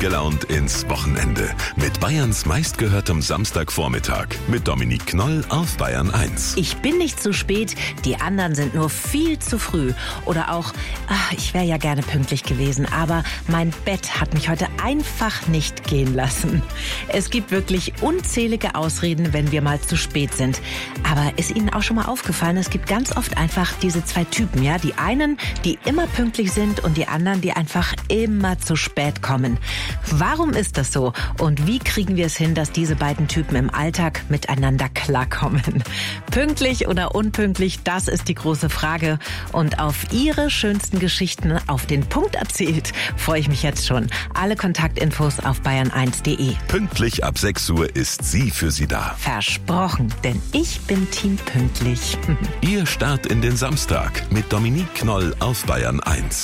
gelaunt ins Wochenende mit Bayerns meistgehörtem Samstagvormittag mit Dominique Knoll auf Bayern 1. Ich bin nicht zu spät, die anderen sind nur viel zu früh. Oder auch, ich wäre ja gerne pünktlich gewesen, aber mein Bett hat mich heute einfach nicht gehen lassen. Es gibt wirklich unzählige Ausreden, wenn wir mal zu spät sind. Aber ist Ihnen auch schon mal aufgefallen, es gibt ganz oft einfach diese zwei Typen, ja? Die einen, die immer pünktlich sind und die anderen, die einfach immer zu spät kommen. Warum ist das so? Und wie kriegen wir es hin, dass diese beiden Typen im Alltag miteinander klarkommen? Pünktlich oder unpünktlich, das ist die große Frage. Und auf Ihre schönsten Geschichten auf den Punkt erzählt, freue ich mich jetzt schon. Alle Kontaktinfos auf bayern1.de. Pünktlich ab 6 Uhr ist sie für Sie da. Versprochen, denn ich bin Team pünktlich. Ihr Start in den Samstag mit Dominique Knoll auf Bayern 1.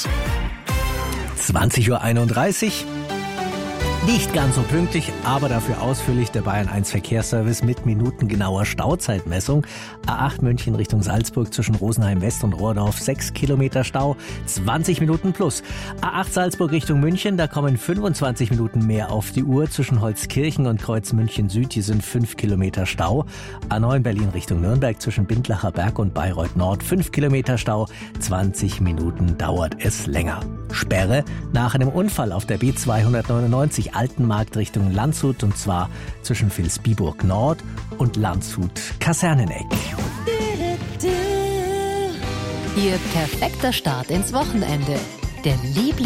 20.31 Uhr. Nicht ganz so pünktlich, aber dafür ausführlich der Bayern 1 Verkehrsservice mit minutengenauer Stauzeitmessung. A8 München Richtung Salzburg zwischen Rosenheim West und Rohrdorf 6 Kilometer Stau, 20 Minuten plus. A8 Salzburg Richtung München, da kommen 25 Minuten mehr auf die Uhr zwischen Holzkirchen und Kreuz München Süd, hier sind 5 Kilometer Stau. A9 Berlin Richtung Nürnberg zwischen Bindlacher Berg und Bayreuth Nord 5 Kilometer Stau, 20 Minuten dauert es länger. Sperre nach einem Unfall auf der B299 Altenmarkt Richtung Landshut, und zwar zwischen Vilsbiburg Nord und Landshut Kaserneneck. Ihr perfekter Start ins Wochenende. Der